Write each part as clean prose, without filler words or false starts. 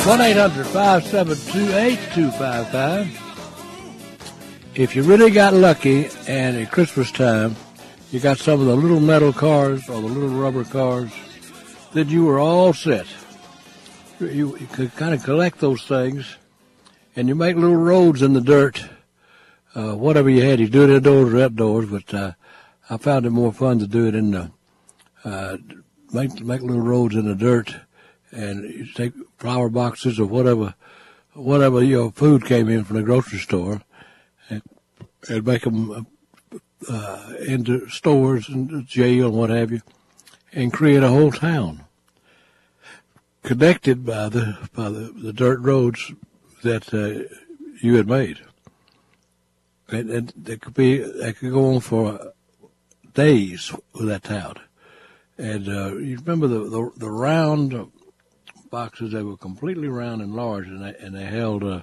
1-800-572-8255. If you really got lucky and at Christmas time you got some of the little metal cars or the little rubber cars, then you were all set. You could kind of collect those things, and you make little roads in the dirt. Whatever you had, you do it indoors or outdoors, but I found it more fun to do it in the make little roads in the dirt, and you take flower boxes or whatever your food came in from the grocery store, and make them into stores and jail and what have you, and create a whole town connected by the dirt roads that you had made. And that could go on for days with that town. And you remember the round boxes? They were completely round and large, and they held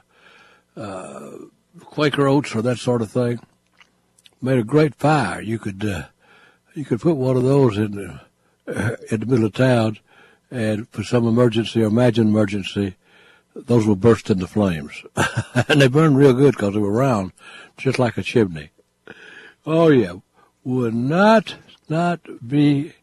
Quaker oats or that sort of thing. Made a great fire. You could put one of those in the middle of town, and for some emergency or imagined emergency, those will burst into flames. And they burned real good because they were round, just like a chimney. Oh, yeah. Would not be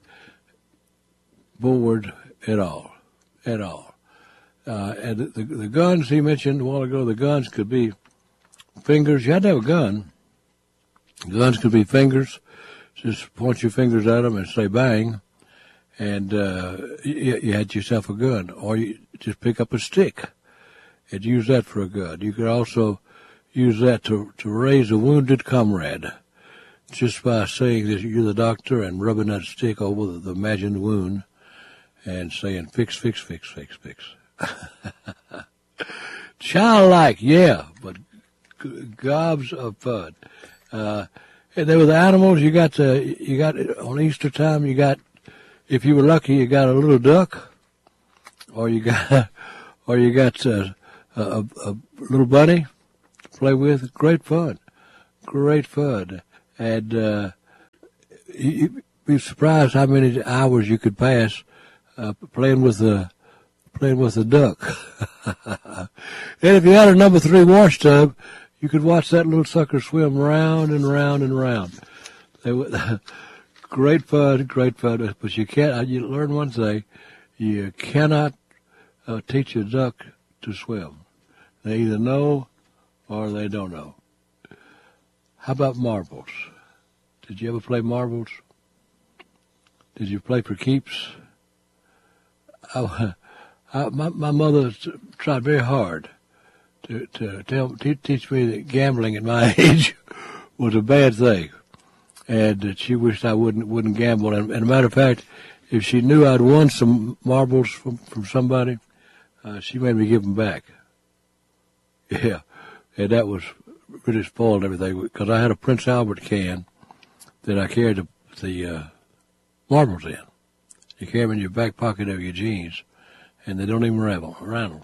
bored at all. At all. And the guns he mentioned a while ago, the guns could be fingers. You had to have a gun. Guns could be fingers. Just point your fingers at them and say bang. And you had yourself a gun. Or you just pick up a stick and use that for a gun. You could also use that to raise a wounded comrade, just by saying that you're the doctor and rubbing that stick over the imagined wound and saying, fix, fix, fix, fix, fix. Childlike, yeah, but gobs of fun. And there were the animals. You got on Easter time, if you were lucky, you got a little duck, or you got a little bunny to play with. Great fun. And you'd be surprised how many hours you could pass playing with the duck. And if you had a number 3 wash tub, you could watch that little sucker swim round and round and round. They were great fun. But you learn one thing: you cannot teach a duck to swim. They either know or they don't know. How about marbles? Did you ever play marbles? Did you play for keeps? My mother tried very hard to teach me that gambling at my age was a bad thing, and that she wished I wouldn't gamble. And a matter of fact, if she knew I'd won some marbles from somebody, she made me give them back. Yeah, and that was really spoiled everything, because I had a Prince Albert can that I carried the marbles in. You carry them in your back pocket of your jeans, and they don't even rattle.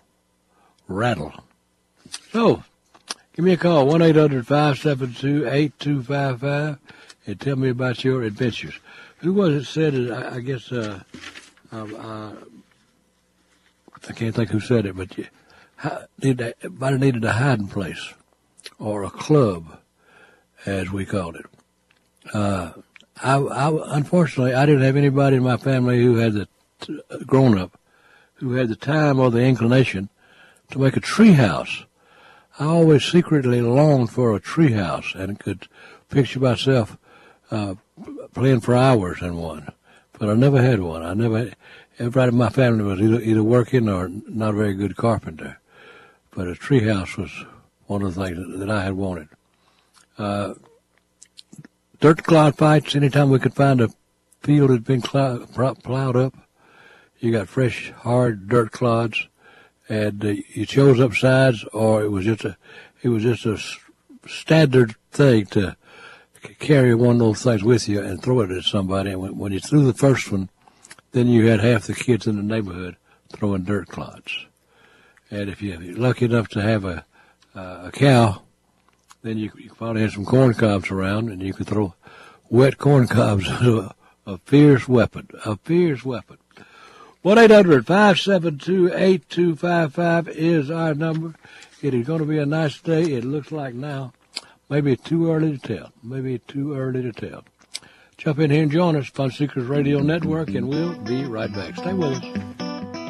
So, give me a call, 1-800-572-8255, and tell me about your adventures. Who was it said it? I guess, I can't think who said it, but everybody needed a hiding place, or a club, as we called it. Unfortunately, I didn't have anybody in my family who had grown up, who had the time or the inclination to make a tree house. I always secretly longed for a tree house and could picture myself playing for hours in one, but I never had one. Everybody in my family was either working or not a very good carpenter, but a tree house was one of the things that I had wanted. Dirt clod fights, anytime we could find a field that had been plowed up, you got fresh, hard dirt clods, and you chose up sides, or it was just a standard thing to carry one of those things with you and throw it at somebody. And when you threw the first one, then you had half the kids in the neighborhood throwing dirt clods. And if you're lucky enough to have a cow, then you probably had some corn cobs around, and you could throw wet corn cobs. A fierce weapon. 1-800-572-8255 is our number. It is going to be a nice day. It looks like now. Maybe too early to tell. Jump in here and join us, Fun Seekers Radio Network, and we'll be right back. Stay with us.